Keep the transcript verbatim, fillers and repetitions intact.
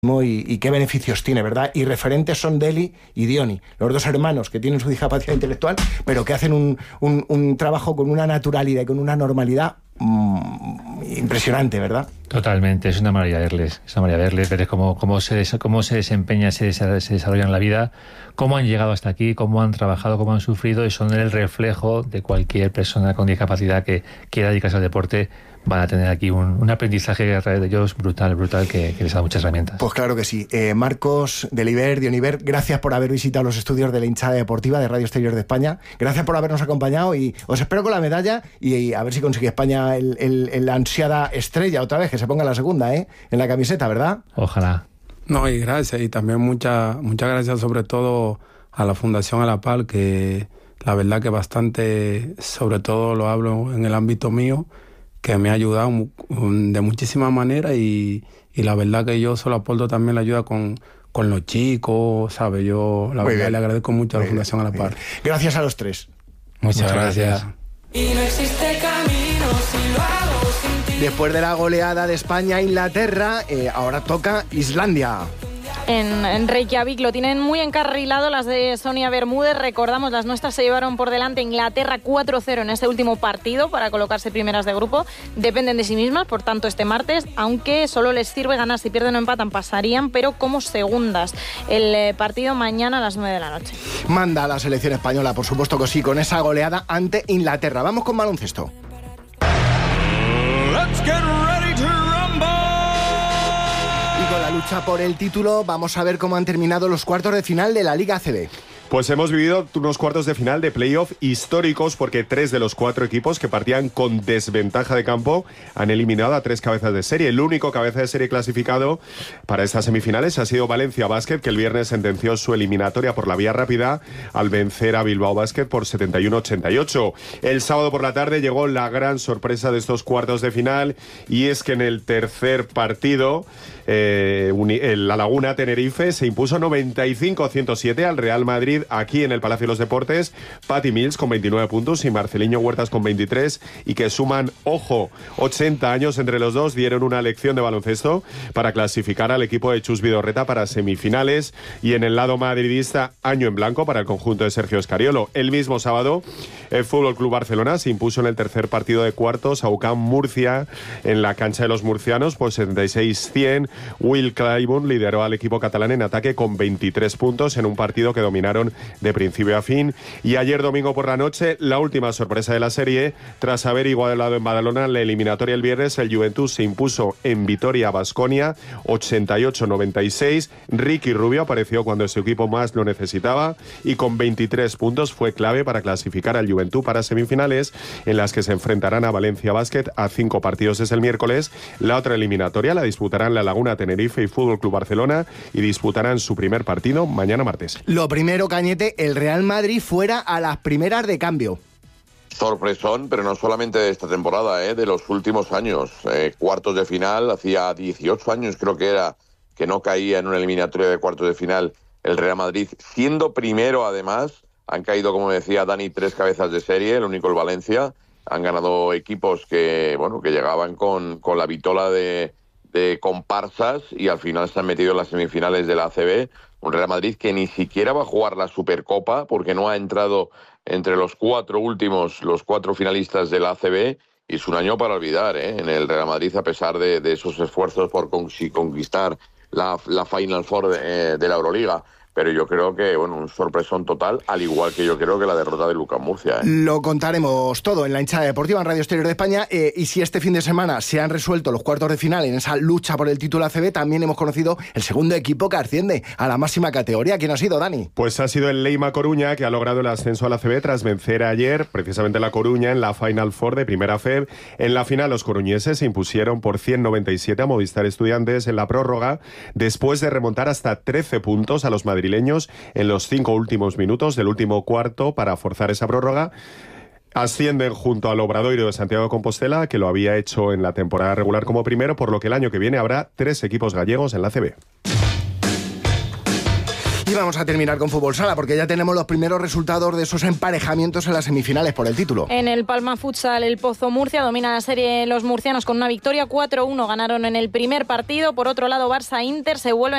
Y, y qué beneficios tiene, ¿verdad? Y referentes son Deli y Diony, los dos hermanos que tienen su discapacidad intelectual, pero que hacen un, un, un trabajo con una naturalidad y con una normalidad mmm, impresionante, ¿verdad? Totalmente, es una maravilla verles, es una maravilla verles, ver cómo, cómo, se, cómo se desempeñan, se, se desarrollan en la vida, cómo han llegado hasta aquí, cómo han trabajado, cómo han sufrido, y son el reflejo de cualquier persona con discapacidad que quiera dedicarse al deporte. Van a tener aquí un, un aprendizaje a través de ellos brutal, brutal, que, que les da muchas herramientas. Pues claro que sí. Eh, Marcos, Deliber, Dioniver, gracias por haber visitado los estudios de la hinchada deportiva de Radio Exterior de España. Gracias por habernos acompañado y os espero con la medalla y, y a ver si consigue España el, el, el, la ansiada estrella otra vez, que se ponga la segunda, ¿eh? En la camiseta, ¿verdad? Ojalá. No, y gracias. Y también muchas muchas gracias sobre todo a la Fundación A La Pal, que la verdad que bastante, sobre todo lo hablo en el ámbito mío, que me ha ayudado de muchísimas maneras y, y la verdad que yo solo aporto también la ayuda con, con los chicos, ¿sabes? Yo la Muy verdad bien. le agradezco mucho a la Muy Fundación bien. A La Par. Gracias a los tres. Muchas, Muchas gracias. gracias. Y no existe camino si lo hago sin ti. Después de la goleada de España a Inglaterra, eh, ahora toca Islandia. En, en Reykjavik lo tienen muy encarrilado las de Sonia Bermúdez. Recordamos, las nuestras se llevaron por delante Inglaterra cuatro cero en este último partido para colocarse primeras de grupo. Dependen de sí mismas, por tanto, este martes, aunque solo les sirve ganar. Si pierden o empatan, pasarían, pero como segundas. El eh, partido mañana a las nueve de la noche. Manda a la selección española, por supuesto que sí, con esa goleada ante Inglaterra. Vamos con baloncesto. Let's get ready to rumble. Y con la lucha por el título vamos a ver cómo han terminado los cuartos de final de la Liga A C B. Pues hemos vivido unos cuartos de final de playoff históricos porque tres de los cuatro equipos que partían con desventaja de campo han eliminado a tres cabezas de serie. El único cabeza de serie clasificado para estas semifinales ha sido Valencia Basket, que el viernes sentenció su eliminatoria por la vía rápida al vencer a Bilbao Basket por setenta y uno a ochenta y ocho. El sábado por la tarde llegó la gran sorpresa de estos cuartos de final, y es que en el tercer partido eh, la Laguna Tenerife se impuso noventa y cinco a ciento siete al Real Madrid aquí en el Palacio de los Deportes. Patty Mills con veintinueve puntos y Marceliño Huertas con veintitrés, y que suman, ojo, ochenta años entre los dos, dieron una lección de baloncesto para clasificar al equipo de Chus Vidorreta para semifinales. Y en el lado madridista, año en blanco para el conjunto de Sergio Escariolo. El mismo sábado, el Fútbol Club Barcelona se impuso en el tercer partido de cuartos a U C A M Murcia en la cancha de los murcianos por setenta y seis a cien. Will Clyburn lideró al equipo catalán en ataque con veintitrés puntos en un partido que dominaron de principio a fin. Y ayer domingo por la noche, la última sorpresa de la serie, tras haber igualado en Badalona la eliminatoria el viernes, el Juventus se impuso en Vitoria a Baskonia ochenta y ocho a noventa y seis. Ricky Rubio apareció cuando su equipo más lo necesitaba y con veintitrés puntos fue clave para clasificar al Juventud para semifinales, en las que se enfrentarán a Valencia Basket a cinco partidos desde el miércoles. La otra eliminatoria la disputarán la Laguna Tenerife y Fútbol Club Barcelona, y disputarán su primer partido mañana martes. Lo primero, Cañete, el Real Madrid fuera a las primeras de cambio. Sorpresón, pero no solamente de esta temporada, ¿eh? De los últimos años. Eh, cuartos de final, hacía dieciocho años creo que era, que no caía en una eliminatoria de cuartos de final el Real Madrid, siendo primero además. Han caído, como decía Dani, tres cabezas de serie, el único el Valencia. Han ganado equipos que, bueno, que llegaban con, con la vitola de, de comparsas, y al final se han metido en las semifinales de la A C B. Un Real Madrid que ni siquiera va a jugar la Supercopa porque no ha entrado entre los cuatro últimos, los cuatro finalistas de la A C B, y es un año para olvidar, ¿eh? En el Real Madrid, a pesar de, de esos esfuerzos por conquistar la, la Final Four de, de la Euroliga. Pero yo creo que, bueno, un sorpresón total, al igual que yo creo que la derrota de U C A M Murcia, ¿eh? Lo contaremos todo en la hinchada deportiva en Radio Exterior de España, eh, y si este fin de semana se han resuelto los cuartos de final en esa lucha por el título A C B, también hemos conocido el segundo equipo que asciende a la máxima categoría. ¿Quién ha sido, Dani? Pues ha sido el Leima Coruña, que ha logrado el ascenso a la A C B tras vencer ayer precisamente la Coruña en la Final Four de Primera F E B. En la final, los coruñeses se impusieron por ciento noventa y siete a Movistar Estudiantes en la prórroga, después de remontar hasta trece puntos a los madrileños en los cinco últimos minutos del último cuarto para forzar esa prórroga. Ascienden junto al Obradoiro de Santiago de Compostela, que lo había hecho en la temporada regular como primero, por lo que el año que viene habrá tres equipos gallegos en la A C B. Y vamos a terminar con fútbol sala, porque ya tenemos los primeros resultados de esos emparejamientos en las semifinales por el título. En el Palma Futsal, el Pozo Murcia domina la serie los murcianos con una victoria. cuatro uno ganaron en el primer partido. Por otro lado, Barça Inter se vuelven